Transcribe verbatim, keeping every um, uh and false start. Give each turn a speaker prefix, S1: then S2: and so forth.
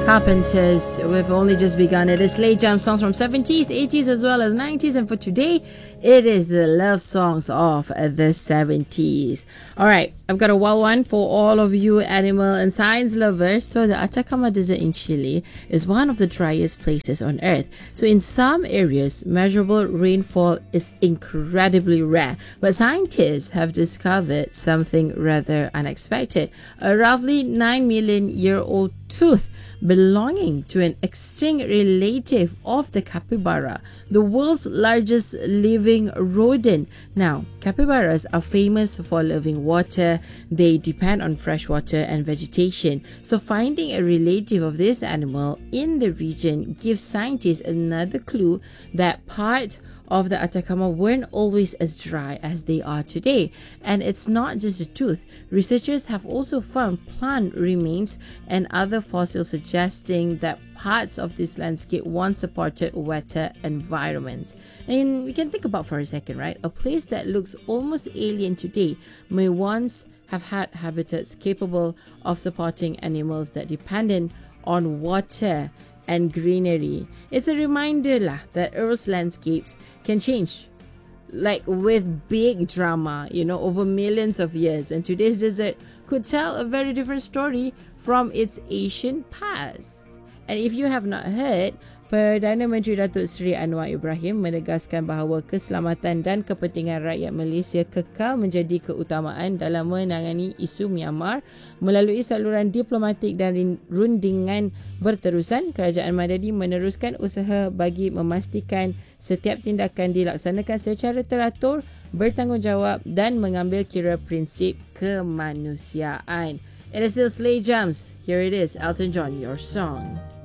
S1: Carpenters, we've only just begun. It is Slay Jam songs from seventies, eighties as well as nineties, and for today it is the love songs of the seventies. Alright, I've got a wild one for all of you animal and science lovers. So the Atacama Desert in Chile is one of the driest places on earth. So in some areas, measurable rainfall is incredibly rare, but scientists have discovered something rather unexpected. A roughly nine million year old tooth belonging to an extinct relative of the capybara, the world's largest living rodent. Now, capybaras are famous for loving water. They depend on fresh water and vegetation. So finding a relative of this animal in the region gives scientists another clue that part of the Atacama weren't always as dry as they are today. And it's not just a tooth. Researchers have also found plant remains and other fossils suggesting that parts of this landscape once supported wetter environments. And we can think about for a second, right? A place that looks almost alien today may once have had habitats capable of supporting animals that depended on water and greenery. It's a reminder lah that Earth's landscapes can change, like with big drama, you know, over millions of years. And today's desert could tell a very different story from its ancient past. And if you have not heard, Perdana Menteri Datuk Seri Anwar Ibrahim menegaskan bahawa keselamatan dan kepentingan rakyat Malaysia kekal menjadi keutamaan dalam menangani isu Myanmar melalui saluran diplomatik dan rundingan berterusan. Kerajaan Madani meneruskan usaha bagi memastikan setiap tindakan dilaksanakan secara teratur, bertanggungjawab dan mengambil kira prinsip kemanusiaan. It is still Slay Jams. Here it is, Elton John, your song.